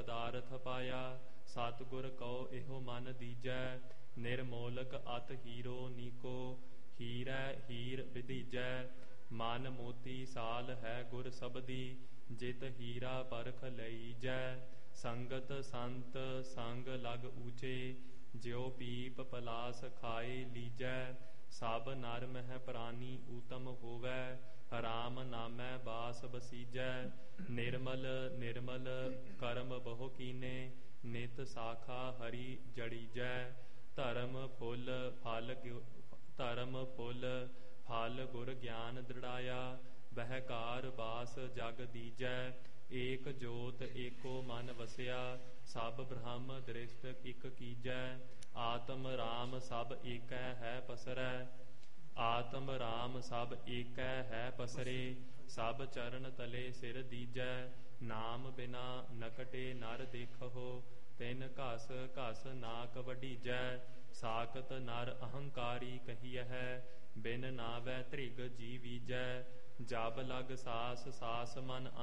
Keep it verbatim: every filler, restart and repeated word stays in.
ਪਦਾਰਥ ਪਾਇਆ। ਸਤਿਗੁਰ ਕਉ ਇਹੋ ਮਨ ਦੀਜੈ। ਨਿਰਮੋਲਕ ਅਤ ਹੀਰੋ ਨੀਕੋ। ਹੀਰੈ ਹੀਰ ਵਿਧੀਜੈ। ਮਨ ਮੋਤੀ ਸਾਲ ਹੈ ਗੁਰ ਸਬਦੀ। ਜਿਤ ਹੀਰਾ ਪਰਖ ਲਈਜੈ। ਸੰਗਤ ਸੰਤ ਸੰਗ ਲਗ ਊਚੇ। ਜਿਉ ਪੀਪ ਪਲਾਸ ਖਾਏ ਲੀਜੈ। ਸਭ ਨਰ ਮਹਿ ਪ੍ਰਾਨੀ ਊਤਮ ਹੋਵੈ। ਰਾਮ ਨਾਮੈ ਬਾਸ ਬਸੀਜੈ। ਨਿਰਮਲ ਨਿਰਮਲ ਕਰਮ ਬਹੁ ਕੀਨੇ। ਨਿਤ ਸਾਖਾ ਹਰੀ ਜੜੀਜੈ। ਧਰਮ ਫੁੱਲ ਫਲ ਧਰਮ ਫੁੱਲ ਫਲ ਗੁਰ ਗਿਆਨ ਦ੍ਰਿੜਾਇਆ। ਵਹਿ ਕਾਰ ਬਾਸ ਜਗ ਦੀਜੈ। ਏਕ ਜੋਤ ਏਕੋ ਮਨ ਵਸਿਆ। ਸਭ ਬ੍ਰਹਮ ਦ੍ਰਿਸ਼ਟ ਇਕ ਕੀਜੈ। ਆਤਮ ਰਾਮ ਸਭ ਏਕੈ ਹੈ ਪਸਰੈ। ਆਤਮ ਰਾਮ ਸਭ ਏਕੈ ਹੈ ਪਸਰੇ। ਸਭ ਚਰਨ ਤਲੇ ਸਿਰ ਦੀਜੈ। ਨਾਮ ਬਿਨਾ ਨਕਟੇ ਨਰ ਦੇਖਹੁ। ਤਿਨ ਘਸ ਘਸ ਨਾਕ ਵਢੀਜੈ। ਸਾਖਤ ਨਰ ਅਹੰਕਾਰੀ ਕਹੀਐ। ਬਿਨ ਨਾਵੈ ਧ੍ਰਿਗ ਜੀਵੀਜੈ। ਜਬ ਲਗ ਸਾਸ ਸਾਸ ਮਨ